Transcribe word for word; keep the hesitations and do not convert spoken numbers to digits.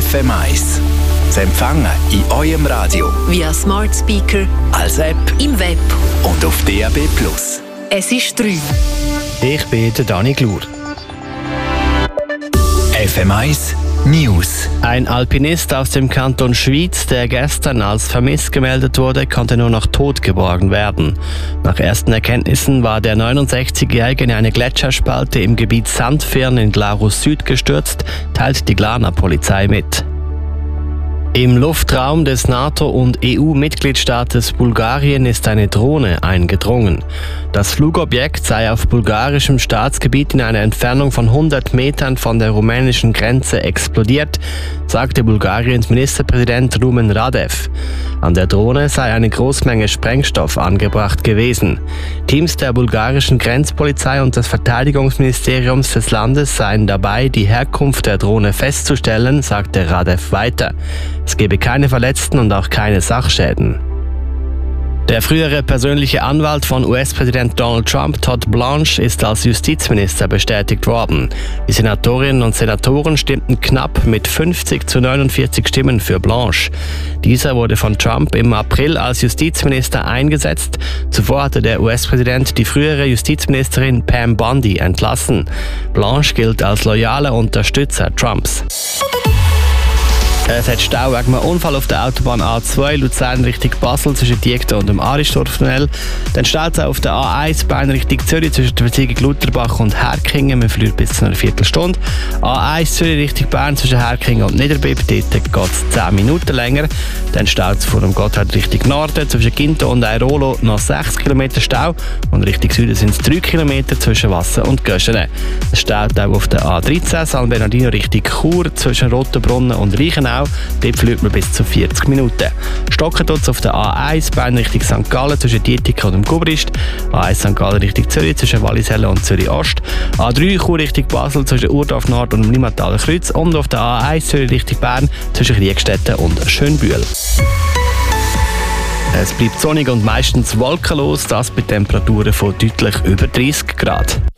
F M eins. Zu empfangen in eurem Radio, via Smart Speaker, als App im Web und auf D A B plus. Es ist drei. Ich bin der Dani Glur. F M eins News. Ein Alpinist aus dem Kanton Schwyz, der gestern als vermisst gemeldet wurde, konnte nur noch tot geborgen werden. Nach ersten Erkenntnissen war der neunundsechzigjährige in eine Gletscherspalte im Gebiet Sandfirn in Glarus Süd gestürzt, teilt die Glarner Polizei mit. Im Luftraum des NATO- und E U-Mitgliedstaates Bulgarien ist eine Drohne eingedrungen. Das Flugobjekt sei auf bulgarischem Staatsgebiet in einer Entfernung von hundert Metern von der rumänischen Grenze explodiert, sagte Bulgariens Ministerpräsident Rumen Radev. An der Drohne sei eine Großmenge Sprengstoff angebracht gewesen. Teams der bulgarischen Grenzpolizei und des Verteidigungsministeriums des Landes seien dabei, die Herkunft der Drohne festzustellen, sagte Radev weiter. Es gebe keine Verletzten und auch keine Sachschäden. Der frühere persönliche Anwalt von U S-Präsident Donald Trump, Todd Blanche, ist als Justizminister bestätigt worden. Die Senatorinnen und Senatoren stimmten knapp mit fünfzig zu neunundvierzig Stimmen für Blanche. Dieser wurde von Trump im April als Justizminister eingesetzt. Zuvor hatte der U S-Präsident die frühere Justizministerin Pam Bondi entlassen. Blanche gilt als loyaler Unterstützer Trumps. Es hat Stau wegen einem Unfall auf der Autobahn A zwei Luzern Richtung Basel zwischen Diegden und dem Aristorf-Tunnel. Dann steht es auf der A eins Bern Richtung Zürich zwischen der Verzwegung Lutherbach und Herkingen. Man verliert bis zu einer Viertelstunde. A eins Zürich Richtung Bern zwischen Herkingen und Niederbipp. Dort geht es zehn Minuten länger. Dann steht es vor dem Gotthard Richtung Norden zwischen Ginto und Airolo noch sechs Kilometer Stau. Und Richtung Süden sind es drei Kilometer zwischen Wasser und Göschene. Es steht auch auf der A dreizehn San Bernardino Richtung Chur zwischen Rotenbrunnen und Reichenau. Dort verliert man bis zu vierzig Minuten. Stocken tut es auf der A eins Bern Richtung Sankt Gallen zwischen Dietikon und dem Gubrist. A eins Sankt Gallen Richtung Zürich zwischen Walliselle und Zürich Ost. A drei Chur Richtung Basel zwischen Urdorf Nord und dem Limmataler Kreuz. Und auf der A eins Zürich Richtung Bern zwischen Riegstetten und Schönbühl. Es bleibt sonnig und meistens wolkenlos, das bei Temperaturen von deutlich über dreißig Grad.